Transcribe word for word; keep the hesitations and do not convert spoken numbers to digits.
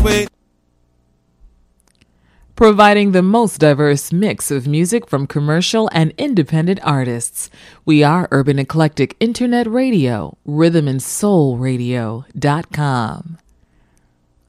Wait. Providing the most diverse mix of music from commercial and independent artists. We are Urban Eclectic Internet Radio, rhythm and soul radio dot com.